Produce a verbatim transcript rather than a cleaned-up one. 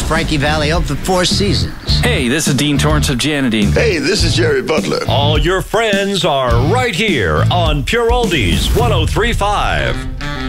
Frankie Valli of the Four Seasons. Hey, this is Dean Torrance of Janadine. Hey, this is Jerry Butler. All your friends are right here on Pure Oldies one oh three point five.